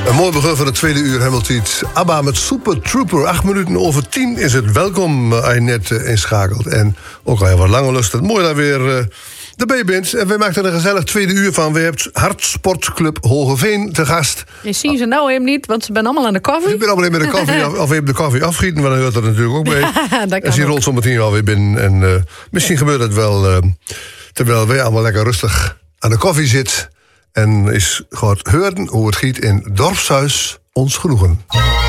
Een mooi begin van het tweede uur Hamiltiet. ABBA met Super Trooper. 8 minuten over 10 is het. Welkom, als je net inschakelt. En ook al heel wat lange lust. Het mooi dat weer erbij bent. En wij maken er een gezellig tweede uur van. We hebben Hartsportclub Hogeveen te gast. Je zien ze nou even niet, want ze zijn allemaal aan de koffie. Ik ben allemaal even met de koffie of even de koffie afgieten. Maar dan hoort dat natuurlijk ook bij. Ja, en ze rolt zo meteen alweer binnen. En misschien gebeurt het wel terwijl wij allemaal lekker rustig aan de koffie zitten. En is gewoon horen hoe het giet in Dorpshuis Ons Genoegen.